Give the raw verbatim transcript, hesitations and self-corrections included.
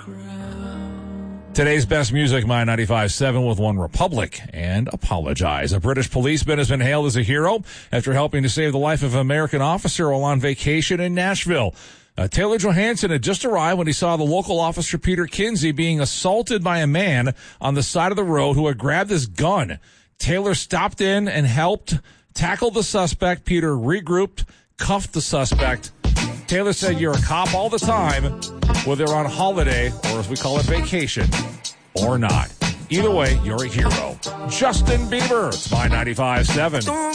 Today's best music, My ninety-five point seven with One Republic and Apologize. A British policeman has been hailed as a hero after helping to save the life of an American officer while on vacation in Nashville. Uh, Taylor Johansson had just arrived when he saw the local officer Peter Kinsey being assaulted by a man on the side of the road who had grabbed his gun. Taylor stopped in and helped tackle the suspect. Peter regrouped, cuffed the suspect. Taylor said, "You're a cop all the time, whether on holiday or as we call it, vacation or not. Either way, you're a hero." Justin Bieber, it's My ninety-five point seven.